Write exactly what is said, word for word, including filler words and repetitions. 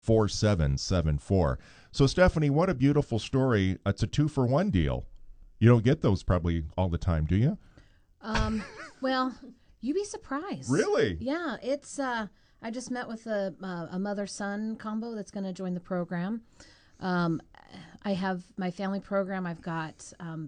four seven seven four. So, Stephanie, what a beautiful story. It's a two for one deal. You don't get those probably all the time, do you? Um, well, you'd be surprised. Really? Yeah, it's. Uh, I just met with a uh, a mother son combo that's going to join the program. Um, I have my family program. I've got um,